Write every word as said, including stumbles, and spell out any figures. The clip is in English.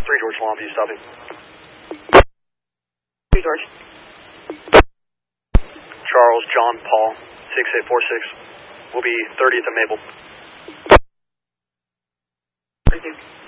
three George Longview, stopping. three George. Charles John Paul, six eight four six. Will be thirtieth and Maple. Thank you.